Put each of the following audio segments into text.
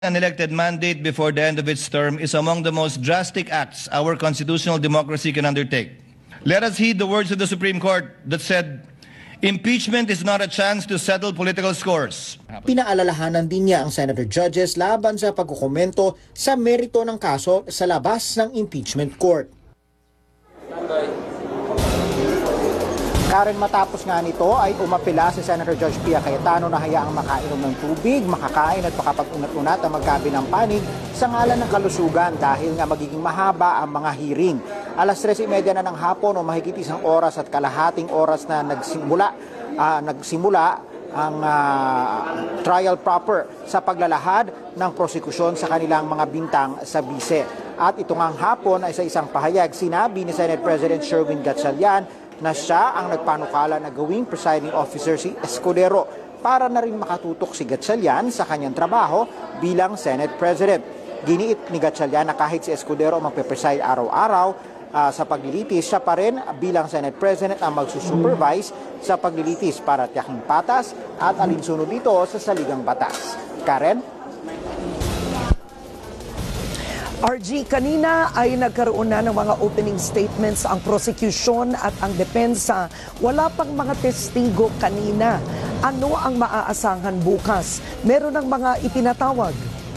An elected mandate before the end of its term is among the most drastic acts our constitutional democracy can undertake. Let us heed the words of the Supreme Court that said, impeachment is not a chance to settle political scores. Pinaalalahanan din niya ang Senator Judges laban sa pagkukomento sa merito ng kaso sa labas ng impeachment court. Karen, matapos nga nito ay umapila si Senator Judge Pia Cayetano na hayaang makainom ng tubig, makakain at makapag-unat-unat ang magkabilang panig sa ngalan ng kalusugan dahil nga magiging mahaba ang mga hearing. Alas 3:30 na ng hapon o mahigit isang oras at kalahating oras na nagsimula ang trial proper sa paglalahad ng prosekusyon sa kanilang mga bintang sa bise. At ito ngang hapon ay sa isang pahayag sinabi ni Senate President Sherwin Gatchalian na siya ang nagpanukala na gawing presiding officer si Escudero para na rin makatutok si Gatchalian sa kanyang trabaho bilang Senate President. Giniit ni Gatchalian na kahit si Escudero magpe-preside araw-araw sa paglilitis, siya pa rin bilang Senate President ang magsusupervise sa paglilitis para tiyaking patas at alinsunod dito sa saligang batas. Karen? RG, kanina ay nagkaroon na ng mga opening statements ang prosecution at ang depensa. Wala pang mga testigo kanina. Ano ang maaasahan bukas? Meron ng mga ipinatawag.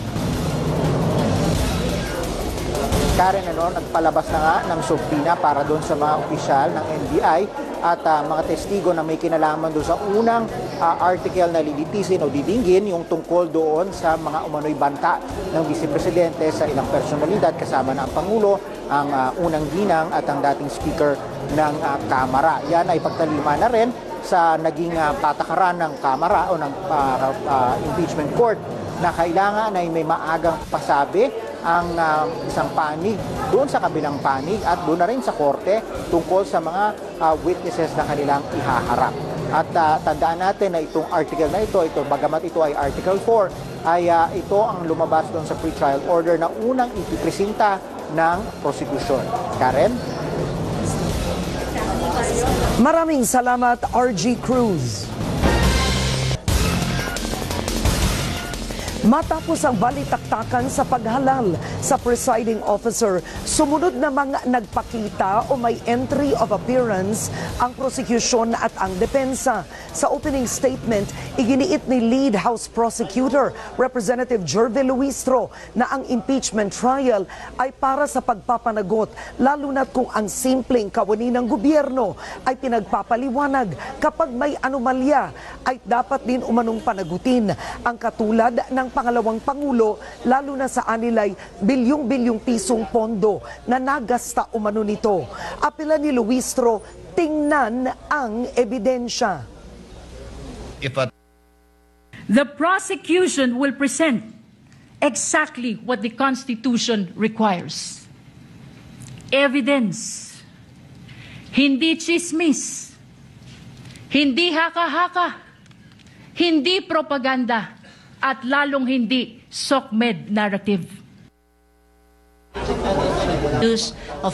Karen, nagpalabas na nga ng subpoena para doon sa mga opisyal ng NBI at mga testigo na may kinalaman doon sa unang article na lilitisin o didinggin yung tungkol doon sa mga umano'y banta ng Vice Presidente sa ilang personalidad kasama na ang Pangulo, ang unang ginang at ang dating Speaker ng Kamara. Yan ay pagtalima na rin sa naging patakaran ng Kamara o ng impeachment court na kailangan ay may maagang pasabi ang isang panig doon sa kabilang panig at doon na rin sa korte tungkol sa mga witnesses na kanilang ihaharap. At tandaan natin na itong article na ito, bagamat ito ay Article 4, ay ito ang lumabas doon sa pre-trial order na unang ipipresenta ng prosecution. Karen? Maraming salamat, RG Cruz. Matapos ang balitaktakan sa paghalal sa presiding officer, sumunod na mga nagpakita o may entry of appearance ang prosecution at ang depensa. Sa opening statement, iginiit ni Lead House Prosecutor Representative Jervy Luistro na ang impeachment trial ay para sa pagpapanagot, lalo na't kung ang simpleng kawani ng gobyerno ay pinagpapaliwanag kapag may anomalya ay dapat din umanong panagutin ang katulad ng pangalawang Pangulo, lalo na sa anilay bilyong-bilyong pisong pondo na nagasta umano nito. Apela ni Luistro, tingnan ang ebidensya. The prosecution will present exactly what the Constitution requires. Evidence. Hindi chismis. Hindi haka-haka. Hindi propaganda. At lalong hindi SOCMED narrative. Use of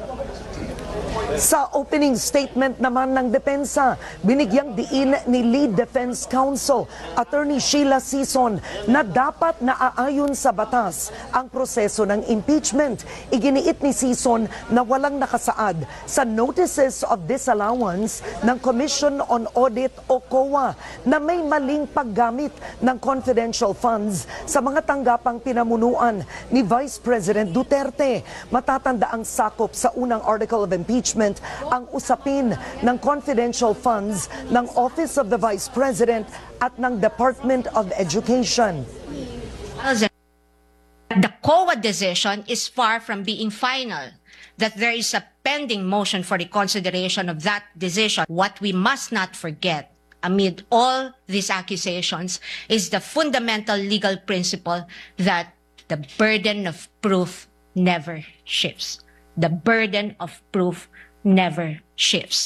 Sa opening statement naman ng depensa, binigyang diin ni Lead Defense Counsel, Attorney Sheila Sison, na dapat naaayon sa batas ang proseso ng impeachment. Iginiit ni Sison na walang nakasaad sa Notices of Disallowance ng Commission on Audit o COA na may maling paggamit ng confidential funds sa mga tanggapang pinamunuan ni Vice President Duterte. Matatanda ang sakop sa unang article of impeachment ang usapin ng confidential funds ng Office of the Vice President at ng Department of Education. The COA decision is far from being final, that there is a pending motion for the consideration of that decision. What we must not forget amid all these accusations is the fundamental legal principle that the burden of proof never shifts. The burden of proof never shifts.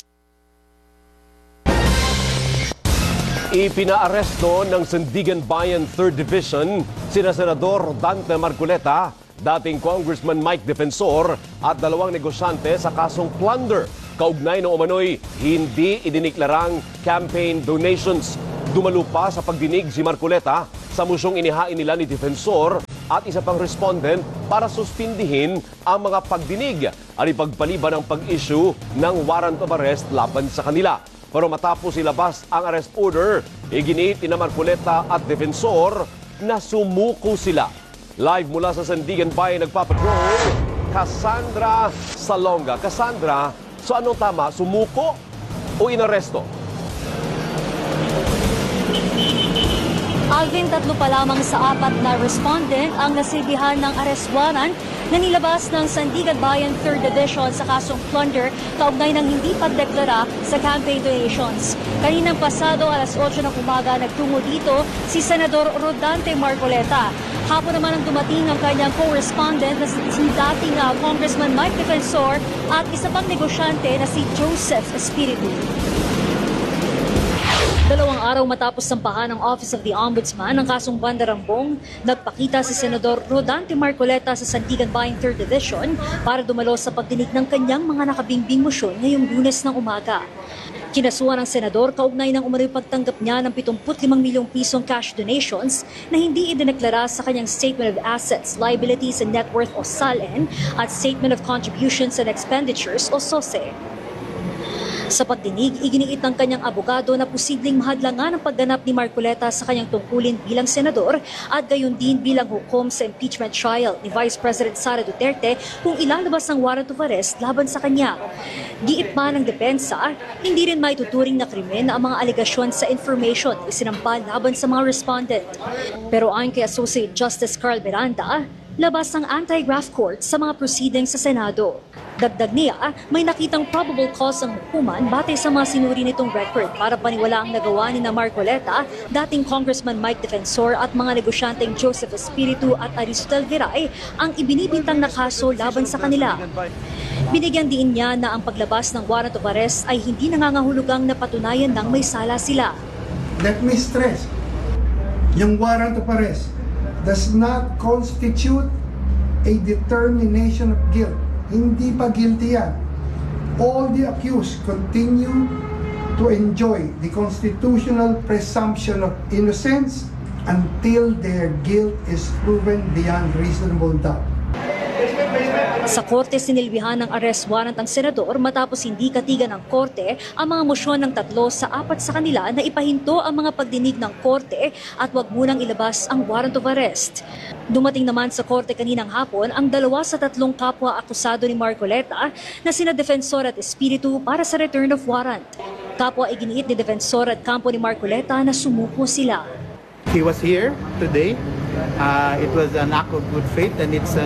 Ipinaaresto ng Sandigan Bayan 3rd Division sina Senador Dante Marcoleta, dating Congressman Mike Defensor at dalawang negosyante sa kasong plunder kaugnay ng umano'y hindi idiniklarang campaign donations. Dumalo pa sa pagdinig si Marcoleta sa mosyong inihain nila ni Defensor at isa pang respondent para suspindihin ang mga pagdinig at ipagpaliban ang pag-issue ng warrant of arrest laban sa kanila. Pero matapos ilabas ang arrest order, iginiit ni Marcoleta at Defensor na sumuko sila. Live mula sa Sandigan Bayan nagpapatrol, Cassandra Salonga. Cassandra, so anong tama? Sumuko o inaresto? Alvin, 3 pa lamang sa 4 na respondent ang nasilbihan ng arrest warrant na nilabas ng Sandigan Bayan 3rd Edition sa kasong plunder kaugnay ng hindi pagdeklara sa campaign donations. Kaninang pasado alas 8 ng umaga nagtungo dito si Senador Rodante Marcoleta. Hapon naman ang dumating ang kanyang co-respondent na si dating Congressman Mike Defensor at isa pang negosyante na si Joseph Espiritu. 2 araw matapos sampahan ng Office of the Ombudsman ang kasong bandarambong, nagpakita si Senador Rodante Marcoleta sa Sandigan Bayan 3rd Edition para dumalo sa pagdinig ng kanyang mga nakabingbing mosyon ngayong Lunes ng umaga. Kinasuhan ng senador kaugnay ng umano'y pagtanggap niya ng 75 milyong pisong cash donations na hindi idineklara sa kanyang Statement of Assets, Liabilities and Net Worth o SALN at Statement of Contributions and Expenditures o SOSE. Sa pagdinig, iginiit ng kanyang abogado na posibleng mahadlangan ang pagganap ni Marcoleta sa kanyang tungkulin bilang senador at gayon din bilang hukom sa impeachment trial ni Vice President Sara Duterte kung ilalabas ang warrant of arrest laban sa kanya. Giit pa ng depensa, hindi rin maituturing na krimen ang mga alegasyon sa information isinampa laban sa mga respondent. Pero ayon kay Associate Justice Carl Miranda, labas ang anti-graft court sa mga proceedings sa Senado. Dagdag niya, may nakitang probable cause ang hukuman batay sa mga sinuri nitong record para paniwala ang nagawa ni Marcoleta, dating Congressman Mike Defensor at mga negosyanteng Joseph Espiritu at Aristotel Viray ang ibinibintang na kaso laban sa kanila. Binigyan din niya na ang paglabas ng warrant of arrest ay hindi nangangahulugang napatunayan ng may sala sila. Let me stress, yung warrant of arrest does not constitute a determination of guilt. Hindi pa guilty yan. All the accused continue to enjoy the constitutional presumption of innocence until their guilt is proven beyond reasonable doubt. Sa korte sinilbihan ng arrest warrant ang senador matapos hindi katigan ng korte ang mga mosyon ng 3 sa 4 sa kanila na ipahinto ang mga pagdinig ng korte at wag munang ilabas ang warrant of arrest. Dumating naman sa korte kaninang hapon ang 2 sa 3 kapwa akusado ni Marcoleta na sina Defensor at Espiritu para sa return of warrant. Kapwa iginiit ni Defensor at kampo ni Marcoleta na sumuko sila. He was here today. It was an act of good faith, and it's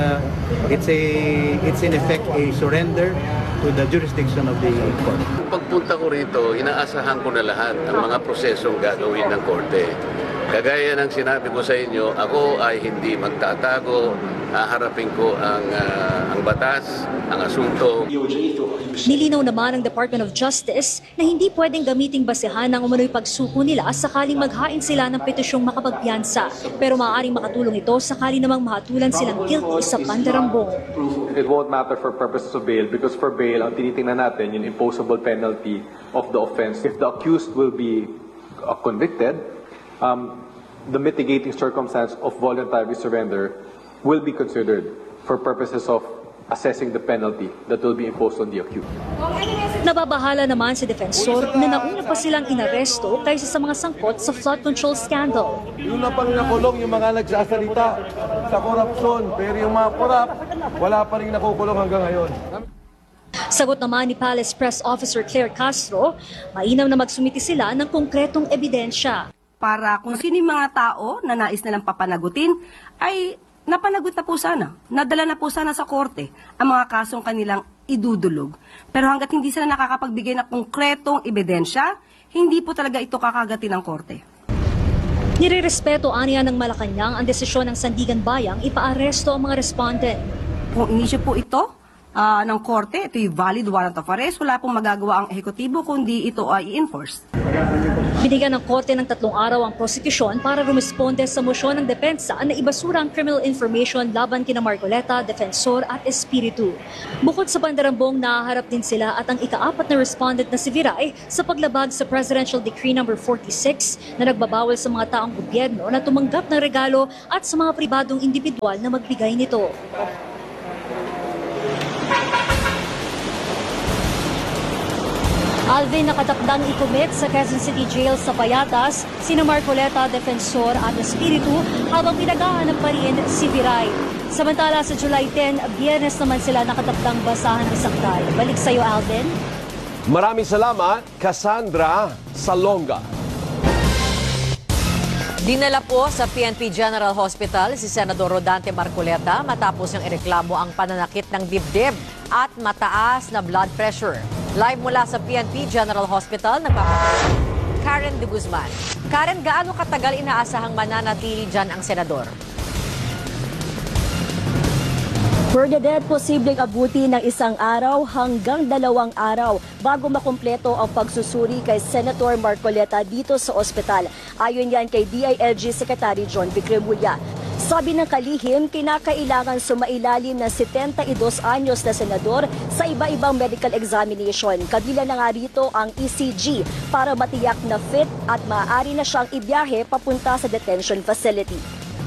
in effect a surrender to the jurisdiction of the court. Pagpunta ko rito, inaasahan ko na lahat ang mga prosesong gagawin ng korte. Kagaya ng sinabi ko sa inyo, ako ay hindi magtatago, haharapin ko ang batas, ang asunto. Nilinaw naman ng Department of Justice na hindi pwedeng gamiting basehan ng umano'y pagsuko nila sakaling maghain sila ng petisyong makapagpiyansa. Pero maaaring makatulong ito sakali namang mahatulan silang guilty sa pandarambong. It won't matter for purposes of bail because for bail, ang tinitingnan natin yung imposable penalty of the offense. If the accused will be convicted, the mitigating circumstance of voluntary surrender will be considered for purposes of assessing the penalty that will be imposed on the accused. Nababahala naman si Defensor na nauna pa silang inaresto kaysa sa mga sangkot sa flood control scandal. Yung na pang nakulong yung mga nagsasalita sa korupsyon, pero yung mga korap, wala pa rin nakukulong hanggang ngayon. Sagot naman ni Palace Press Officer Claire Castro, mainam na magsumiti sila ng konkretong ebidensya. Para kung sino yung mga tao na nais nilang papanagutin ay napanagot na po sana, nadala na po sana sa korte ang mga kasong kanilang idudulog. Pero hanggat hindi sila nakakapagbigay ng konkretong ebidensya, hindi po talaga ito kakagatin ng korte. Nirerespeto aniya ng Malacanang ang desisyon ng Sandigan Bayang ipaaresto ang mga respondent. Kung inisyo po ito ng korte, ito'y valid warrant of arrest, wala pong magagawa ang ehekutibo kundi ito ay i-enforce. Binigyan ng korte ng 3 araw ang prosekusyon para rumisponde sa mosyon ng depensa na ibasura ang criminal information laban kina Marcoleta, Defensor at Espiritu. Bukod sa pandarambong, nahaharap din sila at ang ika-4 na respondent na si Viray sa paglabag sa Presidential Decree No. 46 na nagbabawal sa mga taong gobyerno na tumanggap ng regalo at sa mga pribadong individual na magbigay nito. Alvin, nakatakdang ikumit sa Quezon City Jail sa Payatas sina Marcoleta, Defensor at Espiritu habang pinaghahanap pa rin si Viray. Samantala sa July 10, Biyernes naman sila nakatakdang basahan ng sakdal. Balik sa iyo, Alvin. Maraming salamat, Cassandra Salonga. Dinala po sa PNP General Hospital si Senador Rodante Marcoleta matapos niyang ireklamo ang pananakit ng dibdib at mataas na blood pressure. Live mula sa PNP General Hospital, nagpapakita Karen de Guzman. Karen, gaano katagal inaasahang mananatili dyan ang senador? Bernadette, posibleng abuti ng 1 araw hanggang 2 araw bago makumpleto ang pagsusuri kay Senator Marcoleta dito sa ospital. Ayon yan kay DILG Secretary John Vic Remulla. Sabi ng kalihim, kinakailangan sumailalim ng 72 anyos na senador sa iba-ibang medical examination. Kabila na nga rito ang ECG para matiyak na fit at maaari na siyang ibiyahe papunta sa detention facility.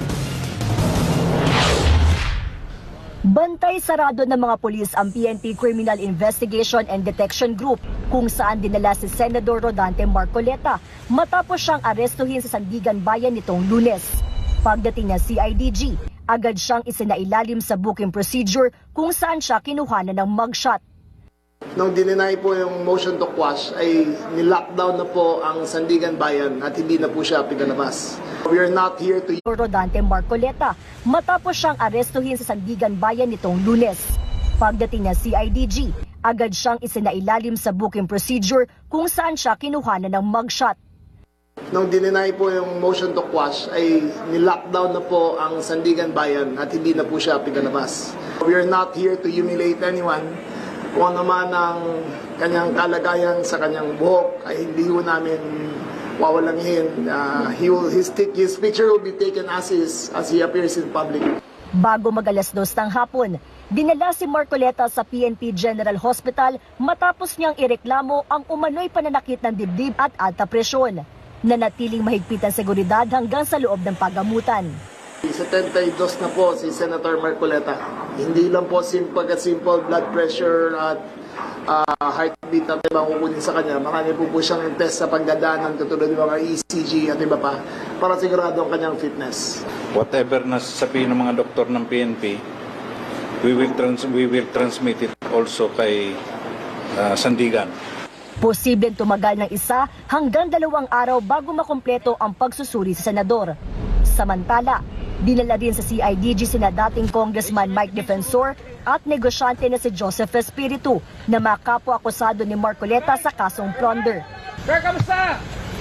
Bantay sarado ng mga pulis ang PNP Criminal Investigation and Detection Group kung saan dinala si Senador Rodante Marcoleta matapos siyang arestuhin sa Sandigan Bayan nitong Lunes. Pagdating ng CIDG, agad siyang isinailalim sa booking procedure kung saan siya kinuhanan ng mugshot. Nung dininay po yung motion to quash ay nilockdown na po ang Sandigan Bayan at hindi na po siya pinalabas. We are not here to... Rodante Marcoleta matapos siyang arestuhin sa Sandigan Bayan nitong Lunes. Pagdating ng CIDG, agad siyang isinailalim sa booking procedure kung saan siya kinuhanan ng mugshot. Nung dininay po yung motion to quash ay nilockdown na po ang Sandigan Bayan at hindi na po siya pinalabas. We are not here to humiliate anyone. Kung naman ang kanyang kalagayan sa kanyang buhok ay hindi ho namin wawalanghin. His picture will be taken as he appears in public. Bago mag-2 ng hapon, dinala si Marcoleta sa PNP General Hospital matapos niyang ireklamo ang umano'y pananakit ng dibdib at alta presyon. Nanatiling mahigpit ang seguridad hanggang sa loob ng paggamutan. 72 na po si Senator Marcoleta. Hindi lang po simple blood pressure at heartbeat at ibang kukunin sa kanya. Marami po siyang test sa pagdadaanan katulad ng mga ECG at iba pa para sigurado ang kanyang fitness. Whatever na sabihin ng mga doktor ng PNP, we will transmit it also kay Sandigan. Posibleng tumagal ng 1 hanggang 2 araw bago makumpleto ang pagsusuri sa senador. Samantala, dinala din sa CIDG sina dating Congressman Mike Defensor at negosyante na si Joseph Espiritu na makapwa-akusado ni Marcoleta sa kasong plunder. Kamusta?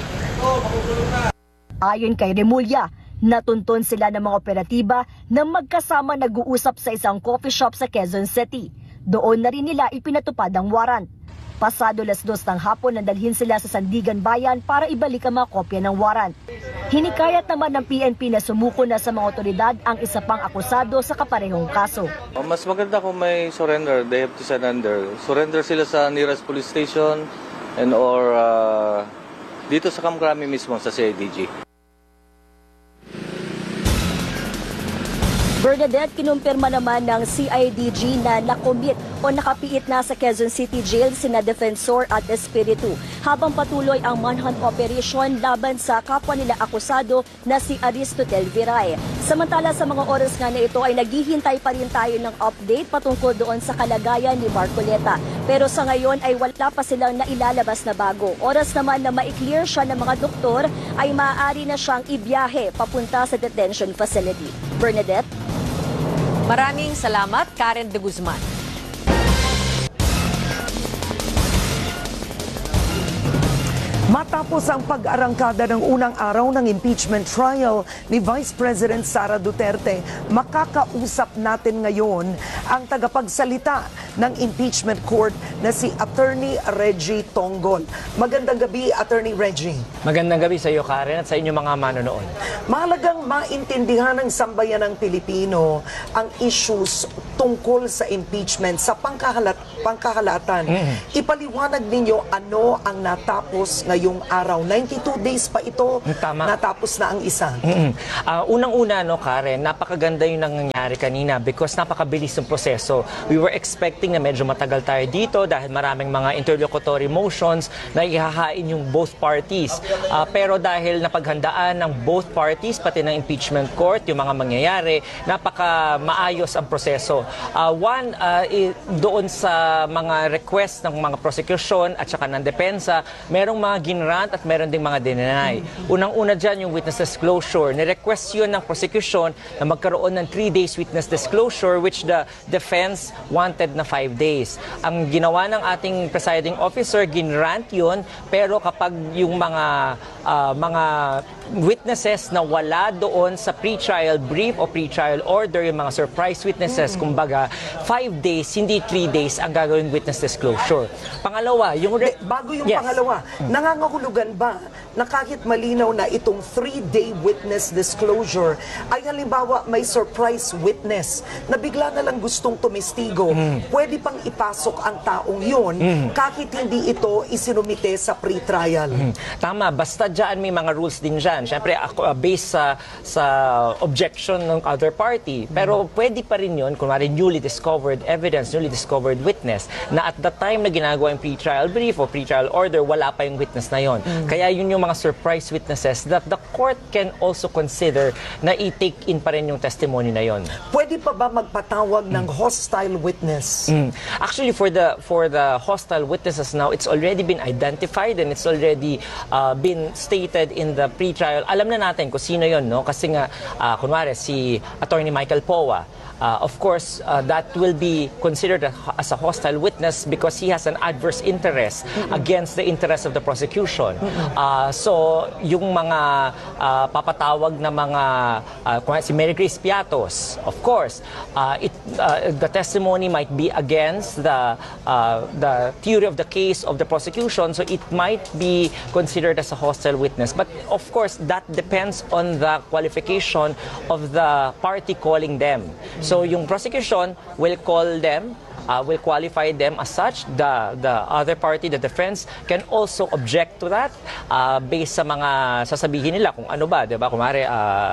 Ayon kay Remulla, natuntun sila ng mga operatiba na magkasama nag-uusap sa isang coffee shop sa Quezon City. Doon na rin nila ipinatupad ang warrant. Pasado 2 ng hapon nandalhin sila sa Sandigan Bayan para ibalik ang mga kopya ng warrant. Hinikayat naman ng PNP na sumuko na sa mga otoridad ang isa pang akusado sa kaparehong kaso. Mas maganda kung may surrender, they have to surrender. Surrender sila sa nearest police station and or dito sa Kamkrami mismo sa CIDG. Bernadette, kinumpirma naman ng CIDG na nakomit o nakapiit na sa Quezon City Jail sina Defensor at Espiritu habang patuloy ang manhunt operation laban sa kapwa nila akusado na si Aristotel Viray. Samantala sa mga oras nga na ito ay naghihintay pa rin tayo ng update patungkol doon sa kalagayan ni Marcoleta. Pero sa ngayon ay wala pa silang nailalabas na bago. Oras naman na ma-clear siya ng mga doktor ay maaari na siyang ibiyahe papunta sa detention facility. Bernadette? Maraming salamat, Karen de Guzman. Matapos ang pag-arangkada ng unang araw ng impeachment trial ni Vice President Sara Duterte, makakausap natin ngayon ang tagapagsalita ng impeachment court na si Attorney Reggie Tonggol. Magandang gabi, Attorney Reggie. Magandang gabi sa iyo, Karen, at sa inyong mga manonood. Mahalagang maintindihan ng sambayanang Pilipino ang issues tungkol sa impeachment sa pangkahalatan. Ipaliwanag ninyo ano ang natapos ngayong araw. 92 days pa ito, Tama. natapos na ang isa. Unang-una, Karen, napakaganda yung nangyayari kanina because napakabilis ng proseso. We were expecting na medyo matagal tayo dito dahil maraming mga interlocutory motions na ihahain yung both parties. Pero dahil napaghandaan ng both parties, pati ng impeachment court, yung mga mangyayari, napaka maayos ang proseso. Doon sa mga request ng mga prosecution at saka ng depensa, merong mga ginrant at meron ding mga dinenay. Unang-una dyan yung witness disclosure. Ni-request yun ng prosecution na magkaroon ng 3 days witness disclosure which the defense wanted na 5 days. Ang ginawa ng ating presiding officer, ginrant yun, pero kapag yung mga witnesses na wala doon sa pre-trial brief o pre-trial order, yung mga surprise witnesses, kumbaga, 5 days, hindi 3 days ang gagawin witness disclosure. Pangalawa, yung... Bago yung pangalawa, nangangahulugan ba na kahit malinaw na itong 3-day witness disclosure ay halimbawa may surprise witness na bigla na lang gustong tumestigo, pwede pang ipasok ang taong yun kahit hindi ito isinumite sa pre-trial? Tama, basta dyan may mga rules din dyan. Siyempre, based sa objection ng other party. Pero pwede pa rin yun, kunwari newly discovered evidence, newly discovered witness, na at the time na ginagawa yung pre-trial brief o pre-trial order, wala pa yung witness na yon. Kaya yun yung mga surprise witnesses that the court can also consider na i-take in pa rin yung testimony na yon. Pwede pa ba magpatawag ng hostile witness? Actually, for the hostile witnesses now, it's already been identified and it's already been stated in the pre-trial. Alam na natin kung sino yon, no? Kasi nga, kunwari, si Attorney Michael Poa, of course, that will be considered as a hostile witness because he has an adverse interest against the interest of the prosecution. So, yung mga papatawag na mga, si Mary Grace Piatos, of course, the testimony might be against the theory of the case of the prosecution, so it might be considered as a hostile witness. But, of course, that depends on the qualification of the party calling them. So yung prosecution will call them, will qualify them as such. The other party, the defense, can also object to that based sa mga sasabihin nila kung ano ba, 'di ba? Kumare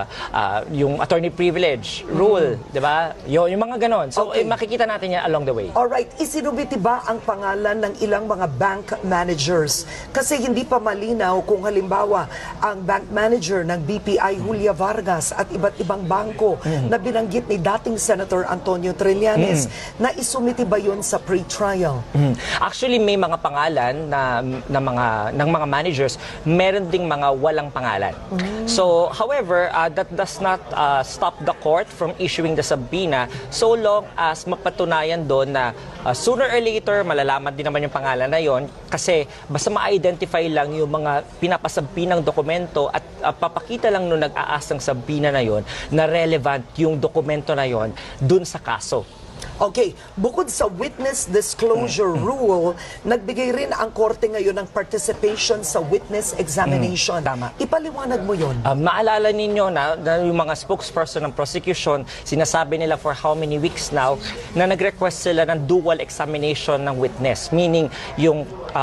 yung attorney privilege rule, 'di ba? Yung mga ganon. So makikita natin yan along the way. All right, isinubiti ba ang pangalan ng ilang mga bank managers? Kasi hindi pa malinaw kung halimbawa ang bank manager ng BPI Julia Vargas at iba't ibang bangko na binanggit ni dating Senator Antonio Trillanes na isumiti ba yun sa pre-trial? Actually, may mga pangalan ng mga managers, meron ding mga walang pangalan. So, however, that does not stop the court from issuing the subpoena so long as mapatunayan doon na sooner or later, malalaman din naman yung pangalan na yon kasi basta ma-identify lang yung mga pinapasabpinang dokumento at papakita lang nung nag-aas ng subpoena na yon na relevant yung dokumento na yon dun sa kaso. Okay, bukod sa witness disclosure rule, nagbigay rin ang korte ngayon ng participation sa witness examination. Tama. Ipaliwanag mo yun. Maalala ninyo na yung mga spokesperson ng prosecution, sinasabi nila for how many weeks now na nag-request sila ng dual examination ng witness. Meaning, yung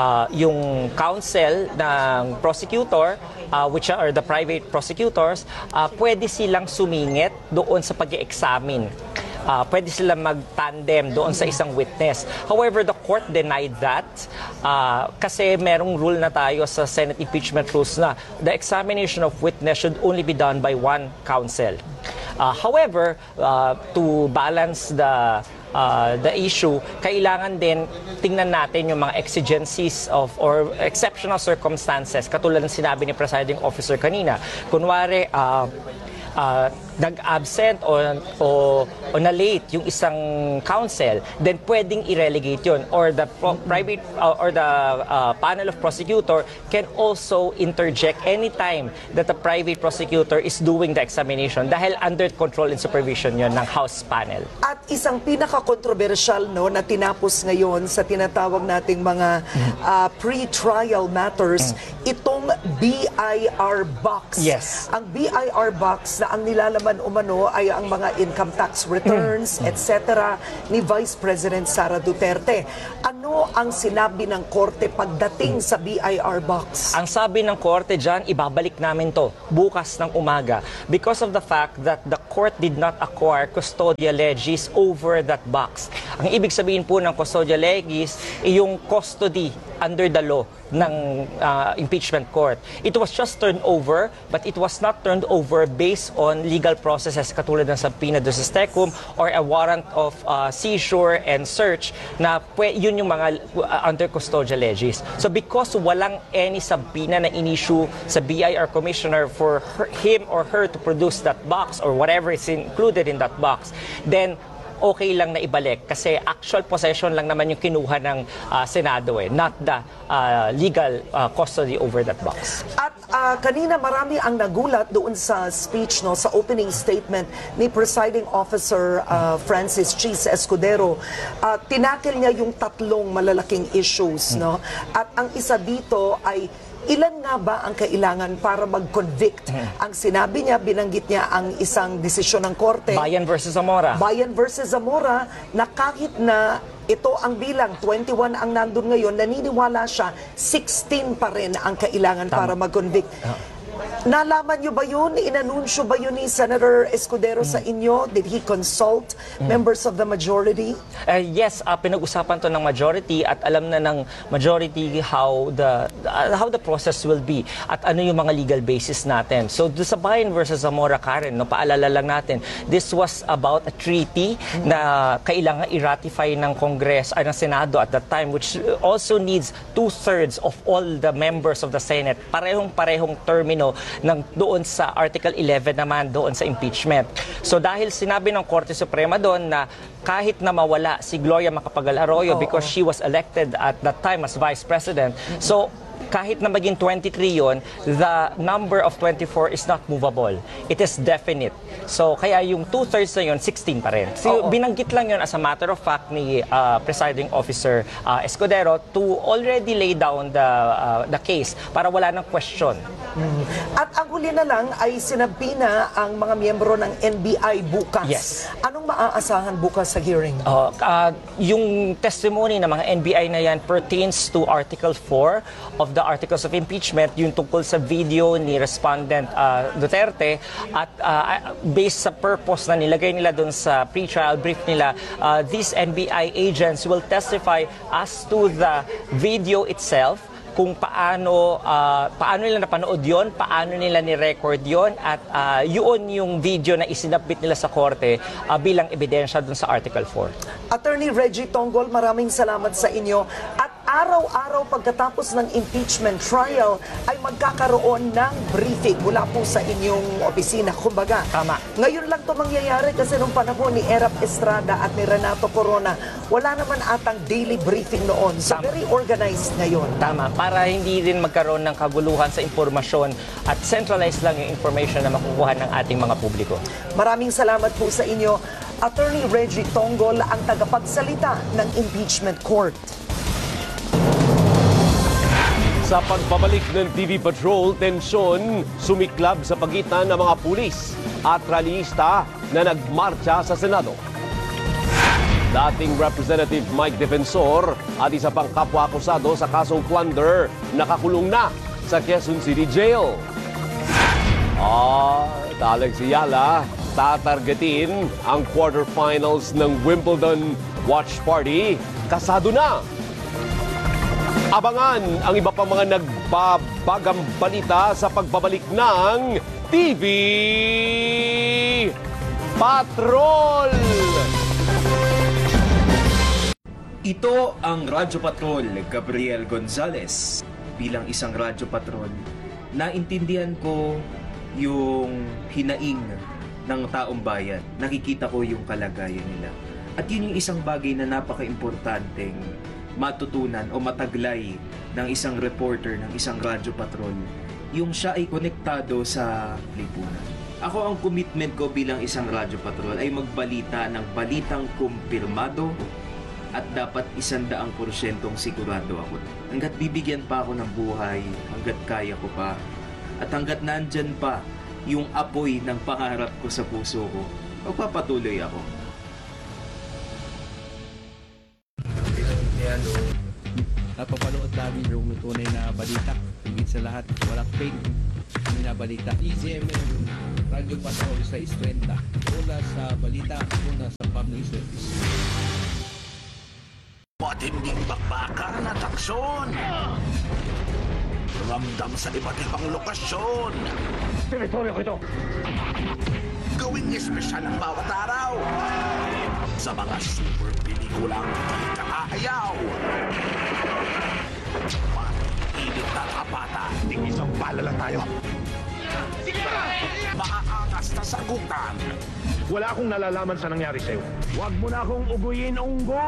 counsel ng prosecutor, which are the private prosecutors, pwede silang sumingit doon sa pag-examine. Pwede sila mag-tandem doon sa isang witness. However, the court denied that kasi merong rule na tayo sa Senate impeachment rules na the examination of witness should only be done by one counsel. However, to balance the issue, kailangan din tingnan natin yung mga exigencies or exceptional circumstances katulad ng sinabi ni presiding officer kanina. Kunwari, nag-absent o na-late yung isang counsel, then pwedeng i-relegate yun. Or the private or the panel of prosecutor can also interject anytime that the private prosecutor is doing the examination dahil under control and supervision yun ng House panel. At isang pinaka-controversial na tinapos ngayon sa tinatawag nating mga pre-trial matters, itong BIR box. Yes. Ang BIR box na ang nilalaman umano ay ang mga income tax returns, etc. ni Vice President Sara Duterte. Ano ang sinabi ng korte pagdating sa BIR box? Ang sabi ng korte dyan, ibabalik namin to bukas ng umaga because of the fact that the court did not acquire custodia legis over that box. Ang ibig sabihin po ng custodia legis ay yung custody under the law ng impeachment court. It was just turned over, but it was not turned over based on legal processes katulad ng subpoena ducis tecum or a warrant of seizure and search na yun yung mga under custodia legis. So because walang any subpoena na in-issue sa BIR commissioner for him or her to produce that box or whatever is included in that box, then okay lang na ibalik kasi actual possession lang naman yung kinuha ng Senado not the legal custody over that box. At kanina marami ang nagulat doon sa speech sa opening statement ni Presiding Officer Francis Cheese Escudero. Tinakil niya yung tatlong malalaking issues at ang isa dito ay ilan nga ba ang kailangan para mag-convict? Ang sinabi niya, binanggit niya ang isang desisyon ng korte. Bayan versus Zamora. Bayan versus Zamora, na kahit na ito ang bilang, 21 ang nandun ngayon, naniniwala siya, 16 pa rin ang kailangan para mag-convict. Nalaman niyo ba yun? Inanunsyo ba yun ni Senator Escudero sa inyo? Did he consult members of the majority? Yes, pinag-usapan to ng majority at alam na ng majority how the process will be at ano yung mga legal basis natin. So sa Bayan versus Zamora, Karen, paalala lang natin, this was about a treaty na kailangan i-ratify ng Congress ay ng Senado at that time, which also needs 2/3 of all the members of the Senate. Parehong termino ng doon sa Article 11 naman doon sa impeachment. So dahil sinabi ng Korte Suprema doon na kahit na mawala si Gloria Macapagal Arroyo because she was elected at that time as Vice President, so kahit na maging 23 yon, the number of 24 is not movable. It is definite. So kaya yung 2/3 na yon, 16 pa rin. So binanggit lang yon as a matter of fact ni Presiding Officer Escudero to already lay down the case para wala nang question. At ang huli na lang ay sinabi na ang mga miyembro ng NBI bukas. Yes. Anong maaasahan bukas sa hearing? Yung testimony ng mga NBI na yan pertains to Article 4 of the Articles of Impeachment, yung tungkol sa video ni Respondent Duterte at based sa purpose na nilagay nila doon sa pre-trial brief nila, these NBI agents will testify as to the video itself, kung paano nila napanood yon, paano nila ni-record yon, at yun yung video na isinabit nila sa korte bilang ebidensya dun sa Article 4. Attorney Reggie Tonggol, maraming salamat sa inyo. At araw-araw pagkatapos ng impeachment trial ay magkakaroon ng briefing mula po sa inyong opisina. Kumbaga, tama. Ngayon lang to mangyayari kasi nung panahon ni Erap Estrada at ni Renato Corona, wala naman atang daily briefing noon. So very organized ngayon. Tama. Para hindi din magkaroon ng kaguluhan sa impormasyon at centralized lang yung information na makukuha ng ating mga publiko. Maraming salamat po sa inyo. Attorney Reggie Tonggol, ang tagapagsalita ng impeachment court. Sa pagbabalik ng TV Patrol, tensyon sumiklab sa pagitan ng mga pulis at rallyista na nagmarcha sa Senado. Dating Representative Mike Defensor at isa pang kapwa-akusado sa kasong plunder nakakulong na sa Quezon City Jail. Talag si Yala, tatargetin ang quarterfinals ng Wimbledon Watch Party. Kasado na! Abangan ang iba pang mga nagbabagang balita sa pagbabalik ng TV Patrol! Ito ang Radyo Patrol, Gabriel Gonzalez. Bilang isang Radyo Patrol, naintindihan ko yung hinaing ng taong bayan. Nakikita ko yung kalagayan nila. At yun yung isang bagay na napaka-importanteng matutunan o mataglay ng isang reporter, ng isang radyo patrol. Yung siya ay konektado sa lipunan. Ako, ang commitment ko bilang isang radyo patrol ay magbalita ng balitang kumpirmado at dapat 100% sigurado ako. Hanggat bibigyan pa ako ng buhay, hanggat kaya ko pa, at hanggat nandyan pa yung apoy ng pangarap ko sa puso ko, magpapatuloy ako. Napapanood namin yung tunay na balita. Higit sa lahat, walang fake na balita. EZMM, Radyo Patrol sa 30. Una sa balita, una sa public service. Matinding bakbakan at aksyon. Ramdam sa iba't ibang lokasyon. Teritoryo ko ito. Gawing espesyal ang bawat araw. Sa mga super pelikulang di nakakayaw. Init na tapata. Isang bala lang tayo. Maaangas na sagutan. Wala akong nalalaman sa nangyari sa'yo. Huwag mo na akong uguyin, Unggo!